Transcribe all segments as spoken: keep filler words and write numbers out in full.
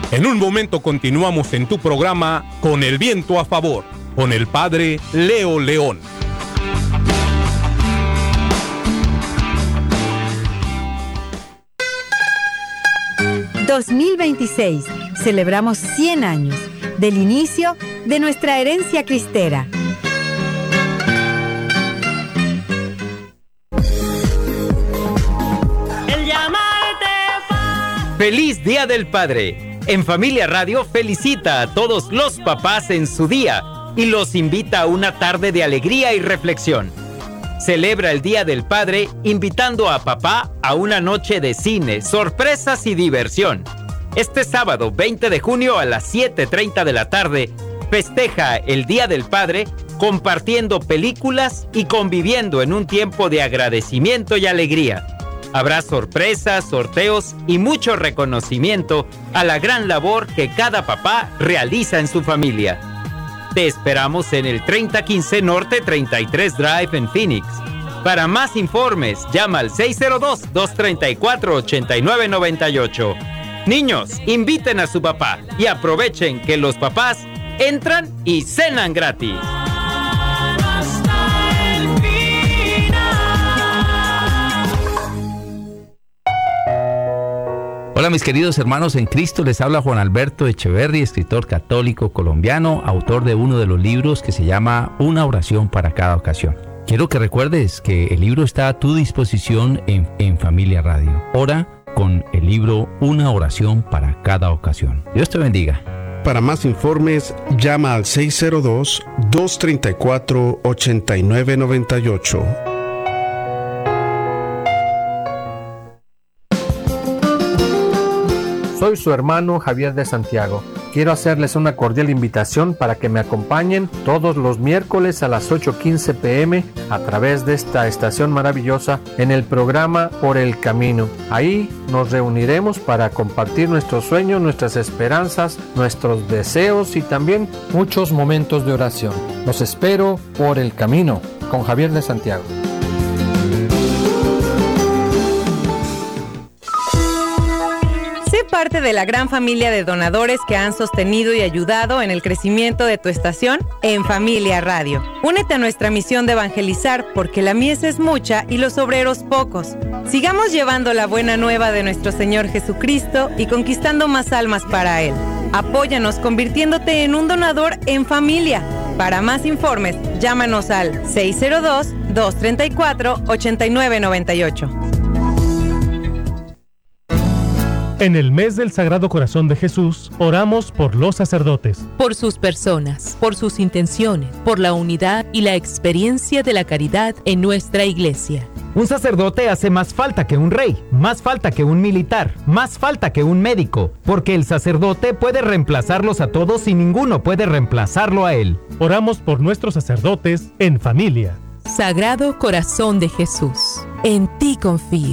En un momento continuamos en tu programa Con el Viento a Favor, con el Padre Leo León. dos mil veintiséis, celebramos cien años del inicio de nuestra herencia cristera. ¡Feliz Día del Padre! En Familia Radio felicita a todos los papás en su día y los invita a una tarde de alegría y reflexión. Celebra el Día del Padre invitando a papá a una noche de cine, sorpresas y diversión. Este sábado veinte de junio a las siete treinta de la tarde, festeja el Día del Padre compartiendo películas y conviviendo en un tiempo de agradecimiento y alegría. Habrá sorpresas, sorteos y mucho reconocimiento a la gran labor que cada papá realiza en su familia. Te esperamos en el treinta quince Norte treinta y tres Drive en Phoenix. Para más informes, llama al seis cero dos, dos tres cuatro, ocho nueve nueve ocho. Niños, inviten a su papá y aprovechen que los papás entran y cenan gratis. Hola mis queridos hermanos en Cristo, les habla Juan Alberto Echeverry, escritor católico colombiano, autor de uno de los libros que se llama Una oración para cada ocasión. Quiero que recuerdes que el libro está a tu disposición en, en Familia Radio. Ora con el libro Una oración para cada ocasión. Dios te bendiga. Para más informes, llama al seis cero dos, dos tres cuatro, ocho nueve nueve ocho. Soy su hermano Javier de Santiago. Quiero hacerles una cordial invitación para que me acompañen todos los miércoles a las ocho quince pm a través de esta estación maravillosa en el programa Por el Camino. Ahí nos reuniremos para compartir nuestros sueños, nuestras esperanzas, nuestros deseos y también muchos momentos de oración. Los espero por el camino con Javier de Santiago. Parte de la gran familia de donadores que han sostenido y ayudado en el crecimiento de tu estación en Familia Radio. Únete a nuestra misión de evangelizar porque la mies es mucha y los obreros pocos. Sigamos llevando la buena nueva de nuestro Señor Jesucristo y conquistando más almas para Él. Apóyanos convirtiéndote en un donador en familia. Para más informes, llámanos al seis cero dos, dos tres cuatro, ocho nueve nueve ocho. En el mes del Sagrado Corazón de Jesús, oramos por los sacerdotes. Por sus personas, por sus intenciones, por la unidad y la experiencia de la caridad en nuestra iglesia. Un sacerdote hace más falta que un rey, más falta que un militar, más falta que un médico, porque el sacerdote puede reemplazarlos a todos y ninguno puede reemplazarlo a él. Oramos por nuestros sacerdotes en familia. Sagrado Corazón de Jesús, en ti confío.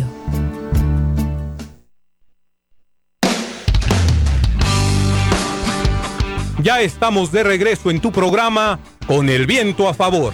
Ya estamos de regreso en tu programa Con el Viento a Favor.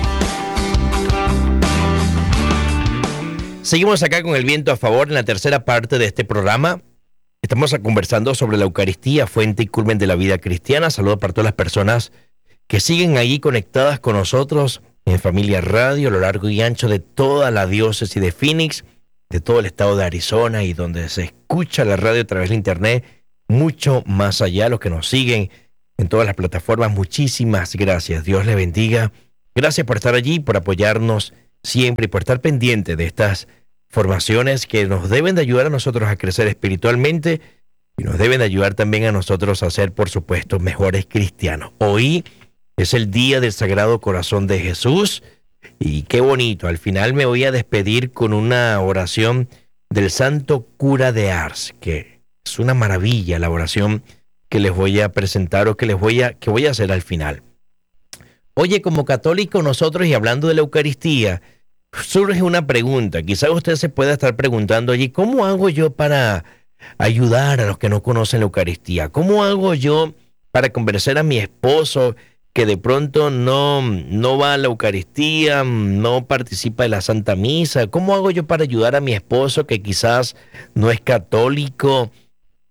Seguimos acá con el Viento a Favor en la tercera parte de este programa. Estamos conversando sobre la Eucaristía, fuente y culmen de la vida cristiana. Saludos para todas las personas que siguen ahí conectadas con nosotros en Familia Radio, a lo largo y ancho de toda la diócesis de Phoenix, de todo el estado de Arizona y donde se escucha la radio a través de internet, mucho más allá, los que nos siguen en todas las plataformas. Muchísimas gracias. Dios les bendiga. Gracias por estar allí, por apoyarnos siempre y por estar pendiente de estas formaciones que nos deben de ayudar a nosotros a crecer espiritualmente y nos deben de ayudar también a nosotros a ser, por supuesto, mejores cristianos. Hoy es el Día del Sagrado Corazón de Jesús y qué bonito. Al final me voy a despedir con una oración del Santo Cura de Ars, que es una maravilla la oración que les voy a presentar o que les voy a, que voy a hacer al final. Oye, como católico nosotros, y hablando de la Eucaristía, surge una pregunta. Quizás usted se pueda estar preguntando allí, ¿cómo hago yo para ayudar a los que no conocen la Eucaristía? ¿Cómo hago yo para convencer a mi esposo que de pronto no, no va a la Eucaristía, no participa de la Santa Misa? ¿Cómo hago yo para ayudar a mi esposo que quizás no es católico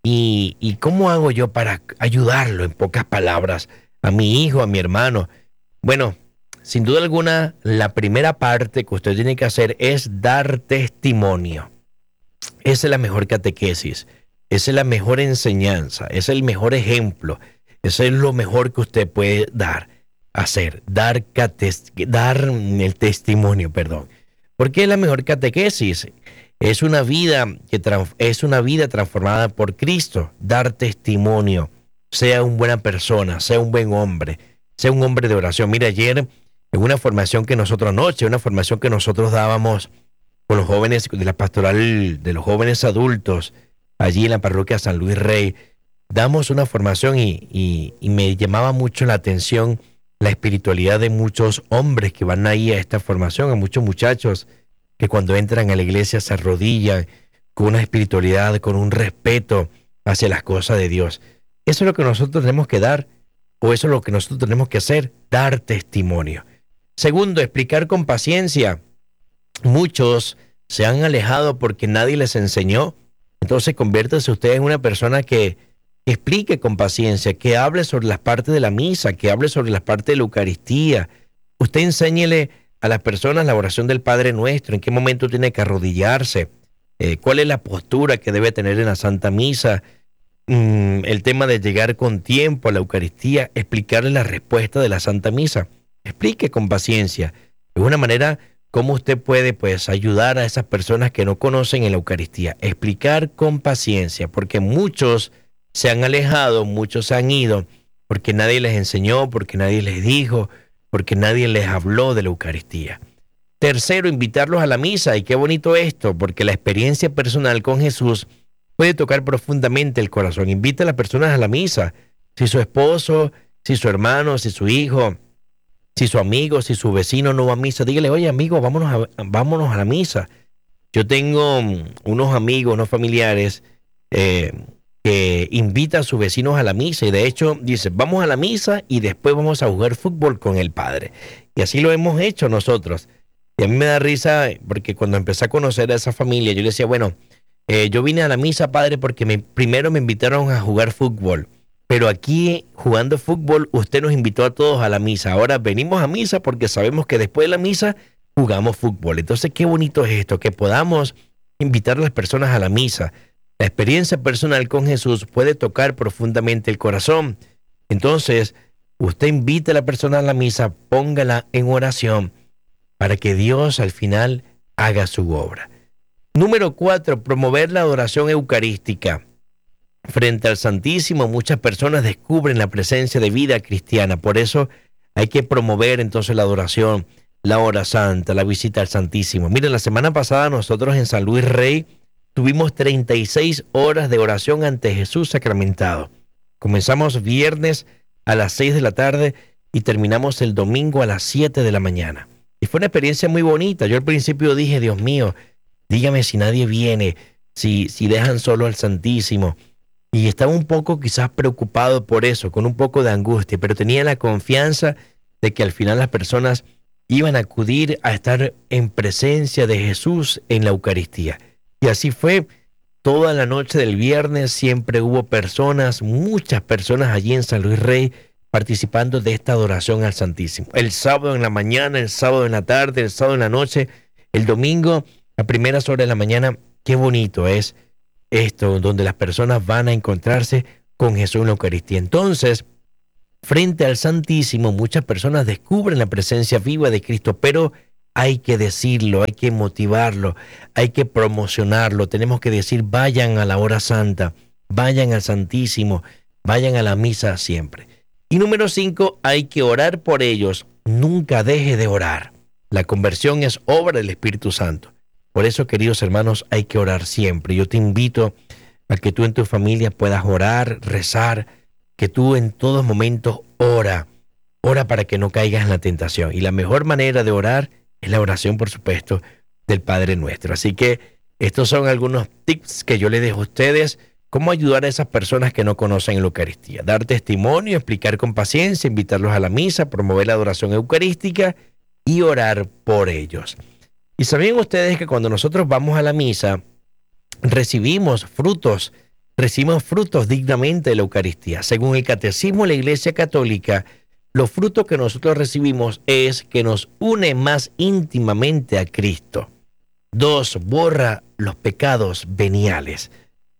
¿Y, y cómo hago yo para ayudarlo, en pocas palabras, a mi hijo, a mi hermano? Bueno, sin duda alguna, la primera parte que usted tiene que hacer es dar testimonio. Esa es la mejor catequesis, esa es la mejor enseñanza, ese es el mejor ejemplo, eso es lo mejor que usted puede dar, hacer, dar, cates, dar el testimonio, perdón. Porque es la mejor catequesis, es una vida que es una vida transformada por Cristo, dar testimonio, sea una buena persona, sea un buen hombre, sea un hombre de oración. Mira, ayer en una formación que nosotros anoche, una formación que nosotros dábamos con los jóvenes de la pastoral de los jóvenes adultos, allí en la parroquia San Luis Rey, damos una formación y, y, y me llamaba mucho la atención la espiritualidad de muchos hombres que van ahí a esta formación, a muchos muchachos que cuando entran a la iglesia se arrodillan con una espiritualidad, con un respeto hacia las cosas de Dios. Eso es lo que nosotros tenemos que dar, o eso es lo que nosotros tenemos que hacer, dar testimonio. Segundo, explicar con paciencia. Muchos se han alejado porque nadie les enseñó. Entonces, conviértase usted en una persona que explique con paciencia, que hable sobre las partes de la misa, que hable sobre las partes de la Eucaristía. Usted enséñele a las personas la oración del Padre Nuestro, en qué momento tiene que arrodillarse, eh, cuál es la postura que debe tener en la Santa Misa, mm, el tema de llegar con tiempo a la Eucaristía, explicarle la respuesta de la Santa Misa. Explique con paciencia. De una manera, cómo usted puede pues ayudar a esas personas que no conocen en la Eucaristía. Explicar con paciencia, porque muchos se han alejado, muchos se han ido, porque nadie les enseñó, porque nadie les dijo, porque nadie les habló de la Eucaristía. Tercero, invitarlos a la misa. Y qué bonito esto, porque la experiencia personal con Jesús puede tocar profundamente el corazón. Invita a las personas a la misa. Si su esposo, si su hermano, si su hijo, si su amigo, si su vecino no va a misa, dígale, oye amigo, vámonos a, vámonos a la misa. Yo tengo um, unos amigos, unos familiares eh, que invitan a sus vecinos a la misa y de hecho dice, vamos a la misa y después vamos a jugar fútbol con el padre. Y así lo hemos hecho nosotros. Y a mí me da risa porque cuando empecé a conocer a esa familia, yo le decía, bueno, eh, yo vine a la misa, padre, porque me, primero me invitaron a jugar fútbol. Pero aquí, jugando fútbol, usted nos invitó a todos a la misa. Ahora venimos a misa porque sabemos que después de la misa jugamos fútbol. Entonces, qué bonito es esto, que podamos invitar a las personas a la misa. La experiencia personal con Jesús puede tocar profundamente el corazón. Entonces, usted invite a la persona a la misa, póngala en oración para que Dios al final haga su obra. Número cuatro, promover la adoración eucarística. Frente al Santísimo, muchas personas descubren la presencia de vida cristiana. Por eso hay que promover entonces la adoración, la hora santa, la visita al Santísimo. Miren, la semana pasada nosotros en San Luis Rey tuvimos treinta y seis horas de oración ante Jesús sacramentado. Comenzamos viernes a las seis de la tarde y terminamos el domingo a las siete de la mañana. Y fue una experiencia muy bonita. Yo al principio dije, Dios mío, dígame si nadie viene, si, si dejan solo al Santísimo. Y estaba un poco quizás preocupado por eso, con un poco de angustia, pero tenía la confianza de que al final las personas iban a acudir a estar en presencia de Jesús en la Eucaristía. Y así fue. Toda la noche del viernes siempre hubo personas, muchas personas allí en San Luis Rey participando de esta adoración al Santísimo. El sábado en la mañana, el sábado en la tarde, el sábado en la noche, el domingo a primeras horas de la mañana. Qué bonito es esto, donde las personas van a encontrarse con Jesús en la Eucaristía. Entonces, frente al Santísimo, muchas personas descubren la presencia viva de Cristo, pero hay que decirlo, hay que motivarlo, hay que promocionarlo. Tenemos que decir, vayan a la hora santa, vayan al Santísimo, vayan a la misa siempre. Y número cinco, hay que orar por ellos. Nunca deje de orar. La conversión es obra del Espíritu Santo. Por eso, queridos hermanos, hay que orar siempre. Yo te invito a que tú en tu familia puedas orar, rezar, que tú en todos momentos ora. Ora para que no caigas en la tentación. Y la mejor manera de orar es la oración, por supuesto, del Padre Nuestro. Así que estos son algunos tips que yo les dejo a ustedes. Cómo ayudar a esas personas que no conocen la Eucaristía. Dar testimonio, explicar con paciencia, invitarlos a la misa, promover la adoración eucarística y orar por ellos. Y saben ustedes que cuando nosotros vamos a la misa, recibimos frutos recibimos frutos dignamente de la Eucaristía. Según el Catecismo de la Iglesia Católica, los frutos que nosotros recibimos es que nos une más íntimamente a Cristo. Dos, borra los pecados veniales.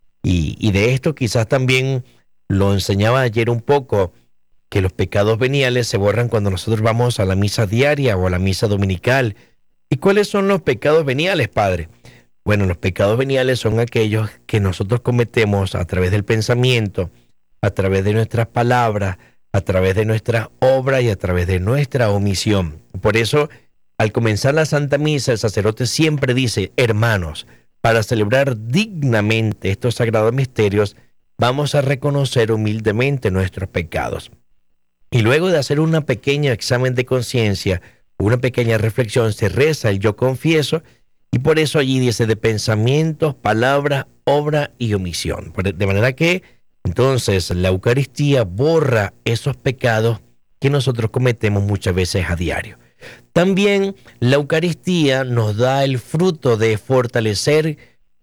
Y, y de esto quizás también lo enseñaba ayer un poco, que los pecados veniales se borran cuando nosotros vamos a la misa diaria o a la misa dominical. ¿Y cuáles son los pecados veniales, Padre? Bueno, los pecados veniales son aquellos que nosotros cometemos a través del pensamiento, a través de nuestras palabras, a través de nuestra obra y a través de nuestra omisión. Por eso, al comenzar la Santa Misa, el sacerdote siempre dice: hermanos, para celebrar dignamente estos sagrados misterios, vamos a reconocer humildemente nuestros pecados. Y luego de hacer un pequeño examen de conciencia, una pequeña reflexión, se reza el yo confieso, y por eso allí dice de pensamientos, palabra, obra y omisión. De manera que entonces la Eucaristía borra esos pecados que nosotros cometemos muchas veces a diario. También la Eucaristía nos da el fruto de fortalecer,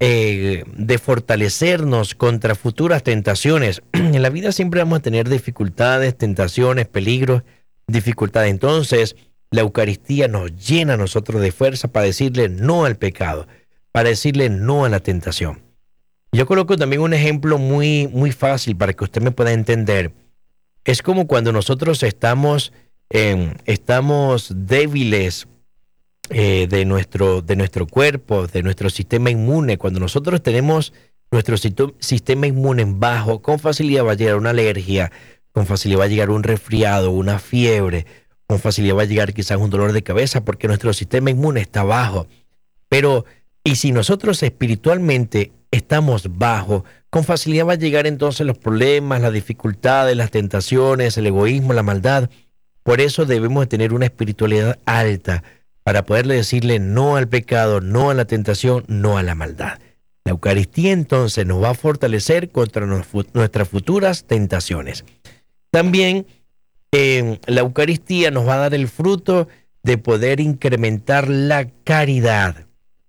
eh, de fortalecernos contra futuras tentaciones. En la vida siempre vamos a tener dificultades, tentaciones, peligros, dificultades. Entonces, la Eucaristía nos llena a nosotros de fuerza para decirle no al pecado, para decirle no a la tentación. Yo coloco también un ejemplo muy, muy fácil para que usted me pueda entender. Es como cuando nosotros estamos, eh, estamos débiles eh, de, nuestro, de nuestro cuerpo, de nuestro sistema inmune. Cuando nosotros tenemos nuestro sistema inmune bajo, con facilidad va a llegar una alergia, con facilidad va a llegar un resfriado, una fiebre, con facilidad va a llegar quizás un dolor de cabeza porque nuestro sistema inmune está bajo. Pero, y si nosotros espiritualmente estamos bajo, con facilidad va a llegar entonces los problemas, las dificultades, las tentaciones, el egoísmo, la maldad. Por eso debemos de tener una espiritualidad alta para poderle decirle no al pecado, no a la tentación, no a la maldad. La Eucaristía entonces nos va a fortalecer contra nuestras futuras tentaciones. También eh, la Eucaristía nos va a dar el fruto de poder incrementar la caridad.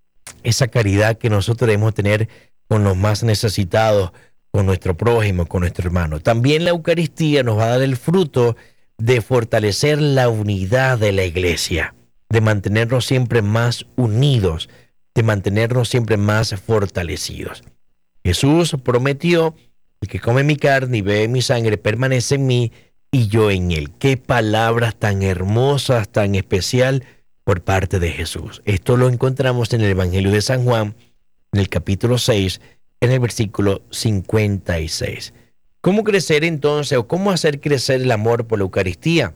Esa caridad que nosotros debemos tener con los más necesitados, con nuestro prójimo, con nuestro hermano. También la Eucaristía nos va a dar el fruto de fortalecer la unidad de la Iglesia, de mantenernos siempre más unidos, de mantenernos siempre más fortalecidos. Jesús prometió: el que come mi carne y bebe mi sangre permanece en mí y yo en él. Qué palabras tan hermosas, tan especial por parte de Jesús. Esto lo encontramos en el Evangelio de San Juan, en el capítulo seis, en el versículo cincuenta y seis. ¿Cómo crecer entonces o cómo hacer crecer el amor por la Eucaristía?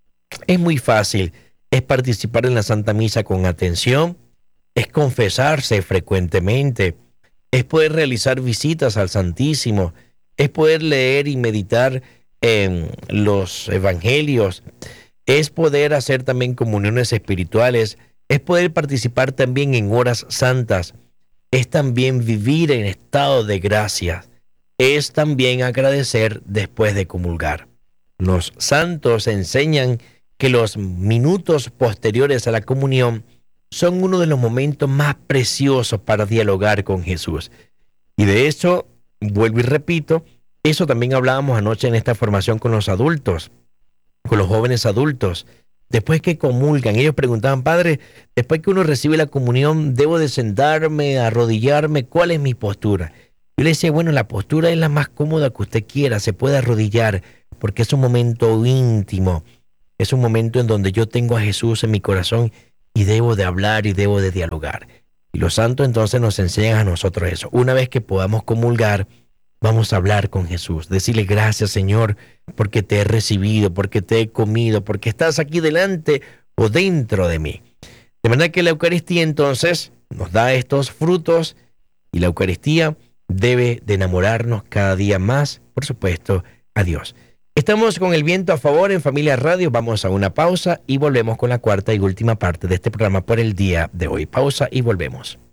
Es muy fácil. Es participar en la Santa Misa con atención, es confesarse frecuentemente, es poder realizar visitas al Santísimo, es poder leer y meditar en los evangelios, es poder hacer también comuniones espirituales, es poder participar también en horas santas, es también vivir en estado de gracia, es también agradecer después de comulgar. Los santos enseñan que los minutos posteriores a la comunión son uno de los momentos más preciosos para dialogar con Jesús. Y de hecho, vuelvo y repito, eso también hablábamos anoche en esta formación con los adultos, con los jóvenes adultos. Después que comulgan, ellos preguntaban: Padre, después que uno recibe la comunión, ¿debo de sentarme, arrodillarme? ¿Cuál es mi postura? Yo le decía: bueno, la postura es la más cómoda que usted quiera, se puede arrodillar, porque es un momento íntimo, es un momento en donde yo tengo a Jesús en mi corazón y debo de hablar y debo de dialogar. Y los santos entonces nos enseñan a nosotros eso. Una vez que podamos comulgar, vamos a hablar con Jesús, decirle: gracias, Señor, porque te he recibido, porque te he comido, porque estás aquí delante o dentro de mí. De manera que la Eucaristía entonces nos da estos frutos, y la Eucaristía debe de enamorarnos cada día más, por supuesto, a Dios. Estamos con el viento a favor en Familia Radio. Vamos a una pausa y volvemos con la cuarta y última parte de este programa por el día de hoy. Pausa y volvemos.